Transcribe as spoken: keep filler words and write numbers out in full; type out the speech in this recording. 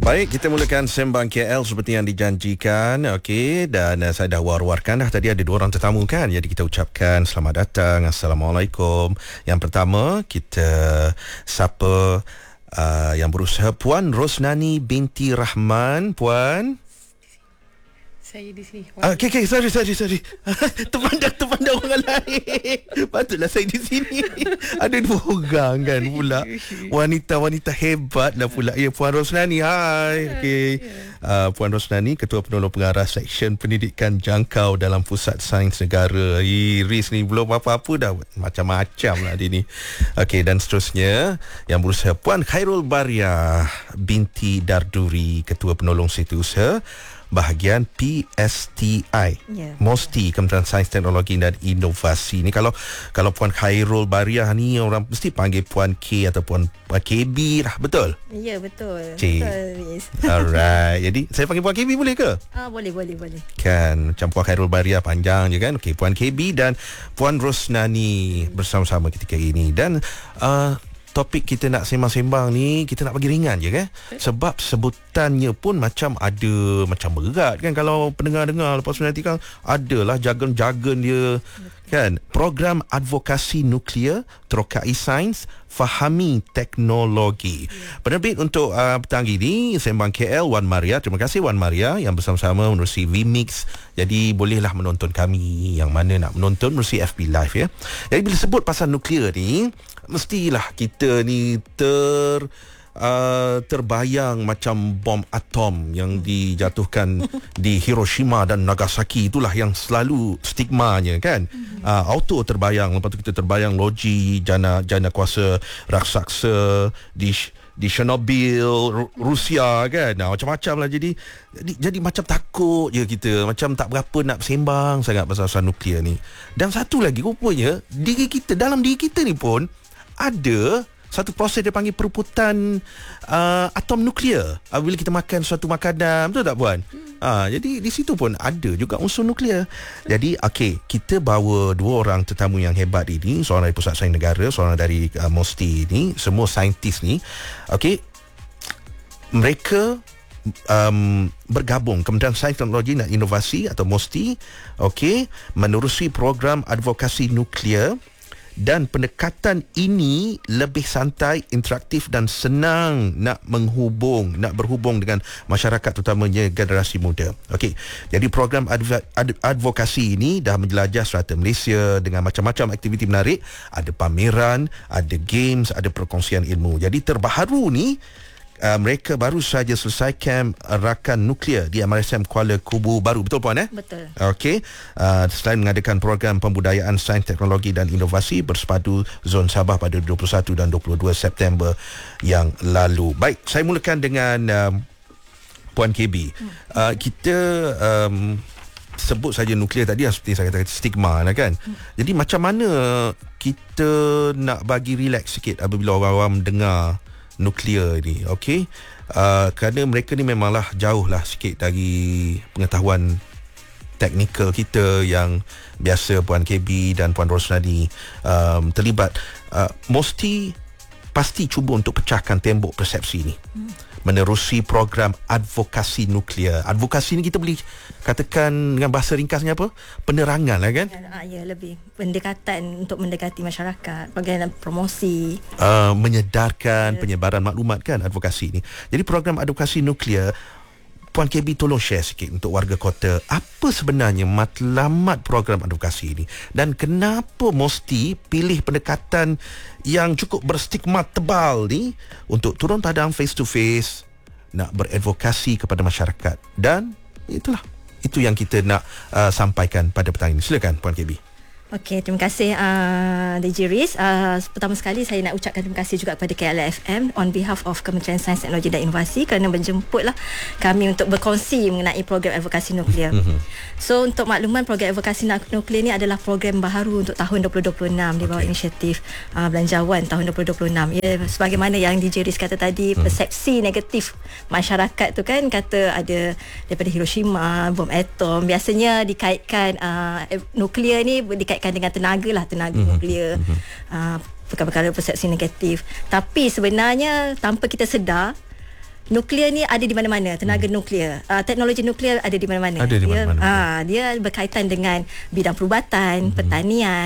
Baik, kita mulakan Sembang K L seperti yang dijanjikan. Okey, dan uh, saya dah war-warkan dah tadi ada dua orang tetamu kan. Jadi kita ucapkan selamat datang. Assalamualaikum. Yang pertama, kita sapa uh, yang berusaha Puan Rosnani binti Rahman. Puan, saya di sini. Ah, okay, okay, sorry, sorry, sorry. terpandang, terpandang orang lain. Patutlah saya di sini. Ada dua orang kan pula. Wanita-wanita hebat lah pula. Ya, Puan Rosnani, hai. Okay. Uh, Puan Rosnani, Ketua Penolong Pengarah Seksyen Pendidikan Jangkau dalam Pusat Sains Negara. Iris ni belum apa-apa dah. Macam-macam lah dia ni. Okay, dan seterusnya, yang berusaha Puan Khairul Bariah binti Darduri, Ketua Penolong Setiausaha bahagian P S T I, yeah. MOSTI, Kementerian Sains, Teknologi dan Inovasi. Ni kalau kalau Puan Khairul Bariah ni orang mesti panggil Puan K atau Puan K B lah, betul? Ya, yeah, betul. Cik. Betul, yes. Alright. Jadi saya panggil Puan K B boleh ke? Ah, boleh, boleh, boleh. Kan macam Puan Khairul Bariah panjang je kan. Okey, Puan K B dan Puan Rosnani bersama-sama ketika ini. Dan uh, topik kita nak sembang-sembang ni, kita nak bagi ringan je kan. Sebab sebutannya pun macam ada, macam berat kan. Kalau pendengar-dengar lepas tu nanti kan adalah jargon-jargon dia kan. Program Advokasi Nuklear Terokai Sains Fahami Teknologi. Penerbit untuk uh, petang ini Sembang K L, Wan Maria. Terima kasih Wan Maria yang bersama-sama menerusi V-Mix. Jadi bolehlah menonton kami yang mana nak menonton menerusi F B Live ya. Jadi bila sebut pasal nuklear ni, mestilah kita ni ter uh, terbayang macam bom atom yang dijatuhkan di Hiroshima dan Nagasaki. Itulah yang selalu stigmanya kan. Uh, auto terbayang, lepas tu kita terbayang loji jana jana kuasa raksasa di di Chernobyl, Rusia kan. Nah, macam-macam lah. Jadi, jadi jadi macam takut je kita. Macam tak berapa nak sembang sangat pasal-pasal nuklear ni. Dan satu lagi rupanya, diri kita, dalam diri kita ni pun ada satu proses dia panggil perebutan uh, atom nuklear. Uh, bila kita makan suatu makanan, betul tak Puan? Hmm. Uh, jadi di situ pun ada juga unsur nuklear. Jadi okey, kita bawa dua orang tetamu yang hebat ini, seorang dari Pusat Sains Negara, seorang dari uh, MOSTI ini, semua saintis ni. Okey. Mereka um, bergabung Kementerian Sains, Teknologi dan Inovasi atau MOSTI, okey, menerusi program advokasi nuklear. Dan pendekatan ini lebih santai, interaktif dan senang nak menghubung, nak berhubung dengan masyarakat terutamanya generasi muda. Okey. Jadi program adv- ad- advokasi ini dah menjelajah serata Malaysia dengan macam-macam aktiviti menarik, ada pameran, ada games, ada perkongsian ilmu. Jadi terbaharu ni Uh, mereka baru saja selesai kem rakan nuklear di M R S M Kuala Kubu baru. Betul Puan eh? Betul. Okey. Uh, selain mengadakan program pembudayaan sains, teknologi dan inovasi bersepadu Zon Sabah pada dua puluh satu dan dua puluh dua September yang lalu. Baik, saya mulakan dengan um, Puan K B. Uh, kita um, sebut saja nuklear tadi yang seperti saya kata stigma lah kan. Jadi macam mana kita nak bagi relax sikit apabila orang-orang mendengar nuklear ni, okey? Uh, kerana mereka ni memanglah jauh lah sikit dari pengetahuan teknikal kita yang biasa Puan K B dan Puan Rosnani um, terlibat. Uh, MOSTI pasti cuba untuk pecahkan tembok persepsi ni. Hmm. Menerusi program advokasi nuklear. Advokasi ni kita boleh katakan dengan bahasa ringkasnya apa? Penerangan lah kan? Ya, ya lebih pendekatan untuk mendekati masyarakat, bagaimana promosi, uh, menyedarkan ya. Penyebaran maklumat kan, advokasi ni. Jadi program advokasi nuklear, Puan K B tolong share sikit untuk warga kota apa sebenarnya matlamat program advokasi ini dan kenapa MOSTI pilih pendekatan yang cukup berstigma tebal ni untuk turun padang face to face nak beradvokasi kepada masyarakat. Dan itulah itu yang kita nak uh, sampaikan pada petang ini. Silakan Puan K B. Okey, terima kasih uh, D J Riz. Uh, pertama sekali saya nak ucapkan terima kasih juga kepada K L F M on behalf of Kementerian Sains, Teknologi dan Inovasi kerana menjemputlah kami untuk berkongsi mengenai program advokasi nuklear. So untuk makluman, program advokasi nuklear ni adalah program baharu untuk tahun dua ribu dua puluh enam di bawah okay. inisiatif uh, Belanjawan tahun dua ribu dua puluh enam. Ya, sebagaimana yang D J Riz kata tadi, hmm. persepsi negatif masyarakat tu kan kata ada daripada Hiroshima, bom atom, biasanya dikaitkan uh, nuklear ni dikaitkan dengan tenaga lah, tenaga mm-hmm. nuklear, mm-hmm. uh, perkara-perkara persepsi negatif. Tapi sebenarnya tanpa kita sedar, nuklear ni ada di mana-mana, tenaga hmm. nuklear, uh, teknologi nuklear ada di mana-mana. Ada di dia, mana-mana. uh, dia berkaitan dengan bidang perubatan, hmm. pertanian,